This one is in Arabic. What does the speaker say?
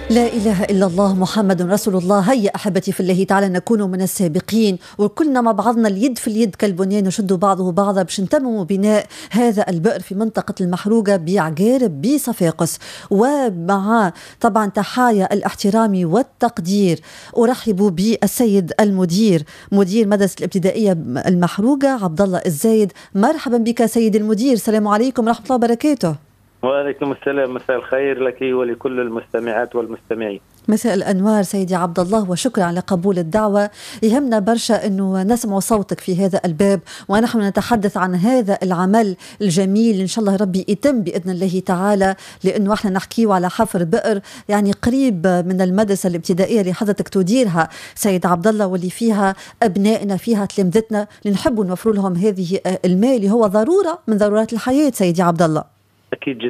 لا إله إلا الله محمد رسول الله. هيا أحبتي في الله تعالى نكون من السابقين، وكلنا مع بعضنا اليد في اليد كالبنيان يشد بعضه بعضا باش نتمموا بناء هذا البئر في منطقة المحروقة بعقارب بصفاقس. ومع طبعا تحايا الاحترام والتقدير أرحب بالسيد المدير، مدير مدرسة الابتدائية المحروقة عبد الله الزايد. مرحبا بك سيد المدير، السلام عليكم ورحمة الله وبركاته. وعليكم السلام، مساء الخير لك ولكل المستمعات والمستمعين. مساء الأنوار سيدي عبد الله، وشكرا على قبول الدعوة. يهمنا برشا أنه نسمع صوتك في هذا الباب، ونحن نتحدث عن هذا العمل الجميل إن شاء الله ربي يتم بإذن الله تعالى، لأنه احنا نحكيه على حفر بئر يعني قريب من المدرسة الابتدائية اللي حضرتك تديرها سيد عبد الله، واللي فيها أبنائنا فيها تلامذتنا اللي نحبوا نوفر لهم هذه الماء اللي هو ضرورة من ضرورات الحياة سيدي عبد الله. أكيد